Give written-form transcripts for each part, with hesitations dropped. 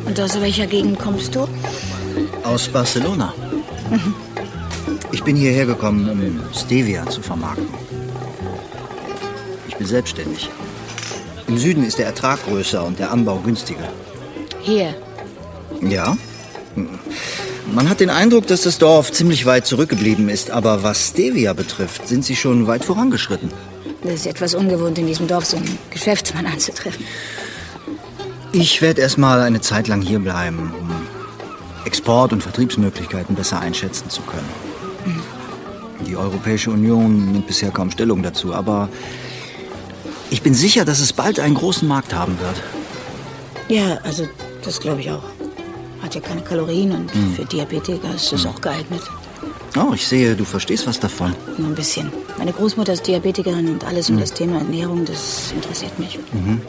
Und aus welcher Gegend kommst du? Aus Barcelona. Ich bin hierher gekommen, um Stevia zu vermarkten. Ich bin selbstständig. Im Süden ist der Ertrag größer und der Anbau günstiger. Hier. Ja. Man hat den Eindruck, dass das Dorf ziemlich weit zurückgeblieben ist. Aber was Stevia betrifft, sind sie schon weit vorangeschritten. Das ist etwas ungewohnt, in diesem Dorf so einen Geschäftsmann anzutreffen. Ich werde erstmal eine Zeit lang hier bleiben, um Export- und Vertriebsmöglichkeiten besser einschätzen zu können. Die Europäische Union nimmt bisher kaum Stellung dazu, aber ich bin sicher, dass es bald einen großen Markt haben wird. Ja, also das glaube ich auch. Hat ja keine Kalorien und für Diabetiker ist es auch geeignet. Oh, ich sehe, du verstehst was davon. Nur ein bisschen. Meine Großmutter ist Diabetikerin und alles um das Thema Ernährung, das interessiert mich.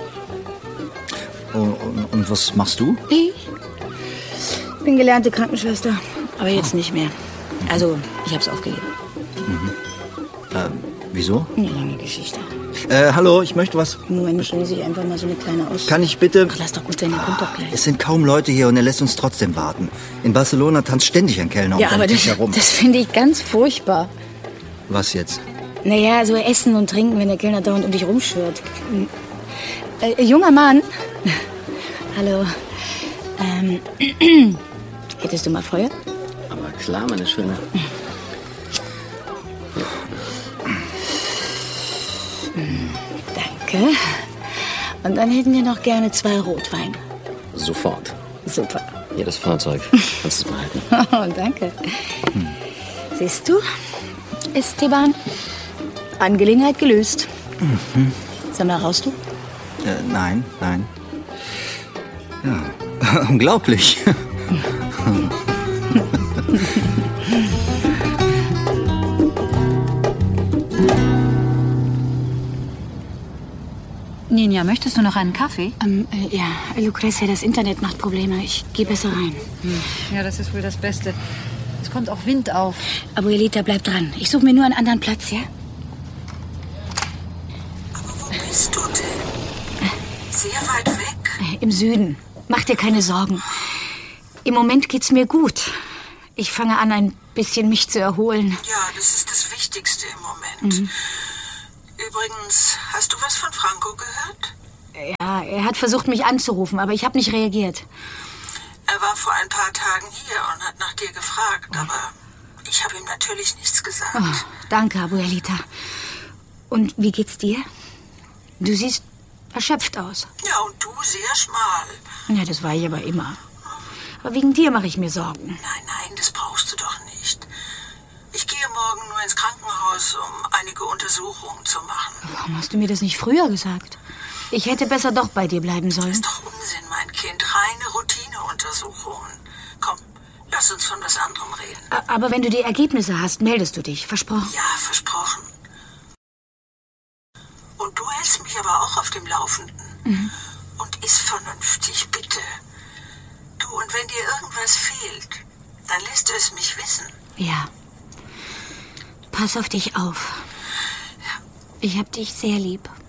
Und was machst du? Ich bin gelernte Krankenschwester, aber jetzt nicht mehr. Also, ich habe es aufgegeben. Wieso? Eine lange Geschichte. Hallo, ich möchte was. Moment, schließe ich einfach mal so eine kleine aus. Kann ich bitte... Ach, lass doch gut sein, der kommt doch gleich. Es sind kaum Leute hier und er lässt uns trotzdem warten. In Barcelona tanzt ständig ein Kellner Ja, um aber den Tisch herum. das finde ich ganz furchtbar. Was jetzt? Naja, so essen und trinken, wenn der Kellner dauernd um dich rumschwirrt. Junger Mann. Hallo. Hättest du mal Feuer? Aber klar, meine Schöne. Danke. Und dann hätten wir noch gerne 2 Rotwein. Sofort. Super. Hier das Fahrzeug. Kannst du es behalten. Oh, danke. Siehst du, Esteban? Angelegenheit gelöst. Sag mal, rauchst du? Nein. Ja, unglaublich. Ninja, möchtest du noch einen Kaffee? Ja, Lucrecia, das Internet macht Probleme. Ich gehe besser rein. Ja, das ist wohl das Beste. Es kommt auch Wind auf. Abuelita, bleib dran. Ich suche mir nur einen anderen Platz, ja? Aber wo bist du denn? Sehr weit weg? Im Süden. Mach dir keine Sorgen. Im Moment geht's mir gut. Ich fange an, ein bisschen mich zu erholen. Ja, das ist das Wichtigste im Moment. Übrigens, hast du was von Franco gehört? Ja, er hat versucht, mich anzurufen, aber ich habe nicht reagiert. Er war vor ein paar Tagen hier und hat nach dir gefragt, aber ich habe ihm natürlich nichts gesagt. Oh, danke, Abuelita. Und wie geht's dir? Du siehst erschöpft aus. Ja, und du sehr schmal. Ja, das war ich aber immer. Aber wegen dir mache ich mir Sorgen. Nein, das brauchst du doch nicht. Ich gehe morgen nur ins Krankenhaus, um einige Untersuchungen zu machen. Warum hast du mir das nicht früher gesagt? Ich hätte besser doch bei dir bleiben sollen. Das ist doch Unsinn, mein Kind. Reine Routineuntersuchungen. Komm, lass uns von was anderem reden. Aber wenn du die Ergebnisse hast, meldest du dich. Versprochen. Ja, versprochen. Und du hältst mich aber auch auf dem Laufenden. Und iss vernünftig, bitte. Du, und wenn dir irgendwas fehlt, dann lässt du es mich wissen. Ja. Pass auf dich auf. Ich hab dich sehr lieb.